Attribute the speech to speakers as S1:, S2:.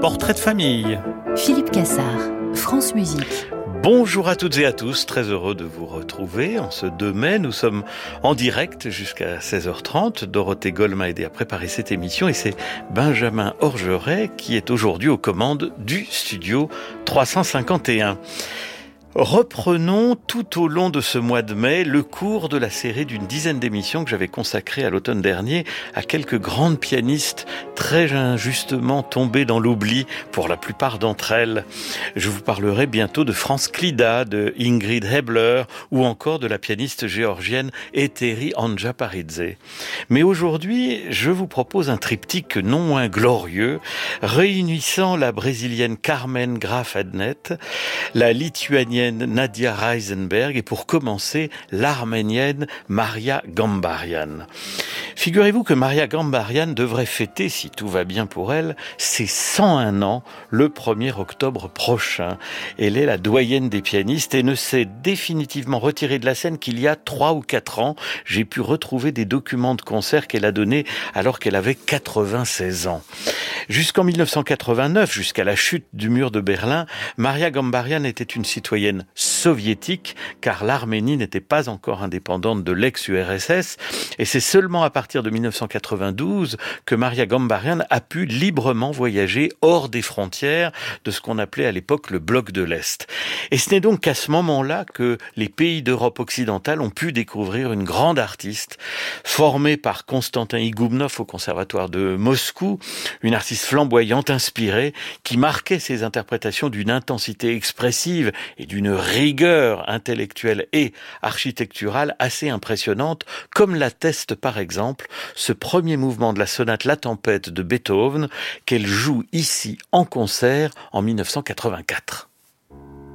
S1: Portrait de famille.
S2: Philippe Cassard, France Musique.
S1: Bonjour à toutes et à tous, très heureux de vous retrouver. En ce 2 mai, nous sommes en direct jusqu'à 16h30. Dorothée Goll m'a aidé à préparer cette émission et c'est Benjamin Orgeret qui est aujourd'hui aux commandes du studio 351. Reprenons tout au long de ce mois de mai le cours de la série d'une dizaine d'émissions que j'avais consacrée à l'automne dernier à quelques grandes pianistes très injustement tombées dans l'oubli pour la plupart d'entre elles. Je vous parlerai bientôt de Franz Klida, de Ingrid Hebler ou encore de la pianiste géorgienne Ehteri Anjaparidze. Mais aujourd'hui, je vous propose un triptyque non moins glorieux, réunissant la brésilienne Carmen Graf Adnet, la lituanienne Nadia Reisenberg et pour commencer, l'arménienne Maria Gambarian. Figurez-vous que Maria Gambarian devrait fêter, si tout va bien pour elle, ses 101 ans le 1er octobre prochain. Elle est la doyenne des pianistes et ne s'est définitivement retirée de la scène qu'il y a 3 ou 4 ans. J'ai pu retrouver des documents de concert qu'elle a donnés alors qu'elle avait 96 ans. Jusqu'en 1989, jusqu'à la chute du mur de Berlin, Maria Gambarian était une citoyenne soviétique, car l'Arménie n'était pas encore indépendante de l'ex-URSS, et c'est seulement à partir de 1992 que Maria Gambarian a pu librement voyager hors des frontières de ce qu'on appelait à l'époque le bloc de l'Est. Et ce n'est donc qu'à ce moment-là que les pays d'Europe occidentale ont pu découvrir une grande artiste, formée par Konstantin Igoumnov au conservatoire de Moscou, une artiste flamboyante, inspirée, qui marquait ses interprétations d'une intensité expressive et d'une rigueur intellectuelle et architecturale assez impressionnante, comme l'atteste par exemple ce premier mouvement de la sonate La Tempête de Beethoven qu'elle joue ici en concert en 1984.